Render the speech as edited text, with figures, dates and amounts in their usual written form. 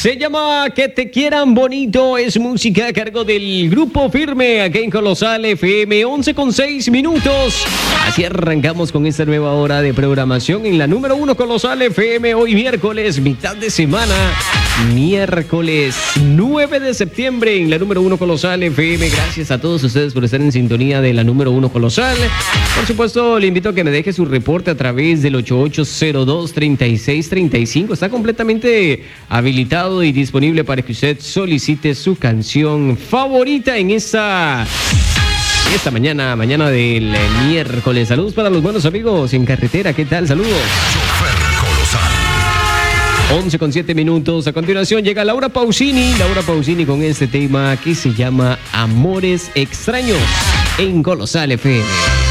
Se llama Que te quieran bonito, es música a cargo del Grupo Firme, aquí en Colosal FM, 11:06. Así arrancamos con esta nueva hora de programación en la número 1 Colosal FM, hoy miércoles, mitad de semana, miércoles 9 de septiembre en la número 1 Colosal FM. Gracias a todos ustedes por estar en sintonía de la número 1 Colosal. Por supuesto, le invito a que me deje su reporte a través del 8802-3635. Está completamente habilitado y disponible para que usted solicite su canción favorita en esta mañana del miércoles. Saludos para los buenos amigos en carretera. ¿Qué tal? Saludos. 11:07. A continuación llega Laura Pausini con este tema que se llama Amores Extraños en Colosal FM.